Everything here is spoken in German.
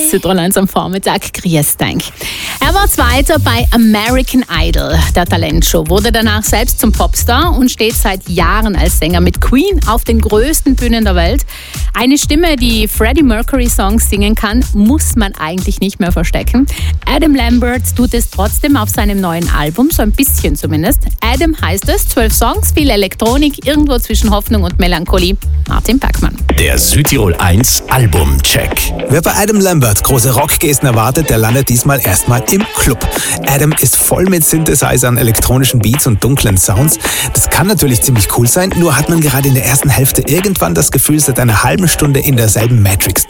Südtirol am Vormittag. Grüß dich. Er war Zweiter bei American Idol, der Talentshow, wurde danach selbst zum Popstar und steht seit Jahren als Sänger mit Queen auf den größten Bühnen der Welt. Eine Stimme, die Freddie Mercury Songs singen kann, muss man eigentlich nicht mehr verstecken. Adam Lambert tut es trotzdem auf seinem neuen Album, so ein bisschen zumindest. Adam heißt es, 12 Songs, viel Elektronik, irgendwo zwischen Hoffnung und Melancholie. Martin Bergmann. Der Südtirol 1 Albumcheck. Wer bei Adam Lambert große Rockgesten erwartet, der landet diesmal erstmal im Club. Adam ist voll mit Synthesizern, elektronischen Beats und dunklen Sounds. Das kann natürlich ziemlich cool sein, nur hat man gerade in der ersten Hälfte irgendwann das Gefühl, seit einer halben Stunde in derselben Matrix